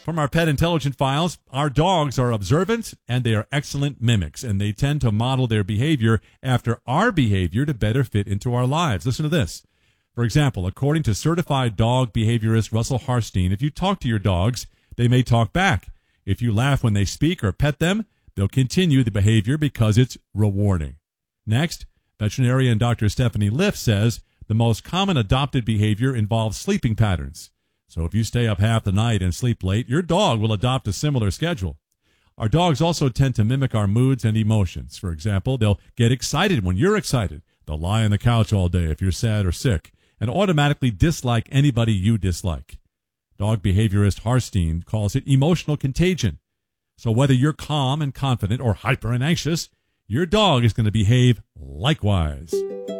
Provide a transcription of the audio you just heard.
From our Pet Intelligent Files, our dogs are observant and they are excellent mimics, and they tend to model their behavior after our behavior to better fit into our lives. Listen to this. For example, according to certified dog behaviorist Russell Harstein, if you talk to your dogs, they may talk back. If you laugh when they speak or pet them, they'll continue the behavior because it's rewarding. Next, veterinarian Dr. Stephanie Liff says the most common adopted behavior involves sleeping patterns. So if you stay up half the night and sleep late, your dog will adopt a similar schedule. Our dogs also tend to mimic our moods and emotions. For example, they'll get excited when you're excited. They'll lie on the couch all day if you're sad or sick, and automatically dislike anybody you dislike. Dog behaviorist Harstein calls it emotional contagion. So whether you're calm and confident or hyper and anxious, your dog is going to behave likewise.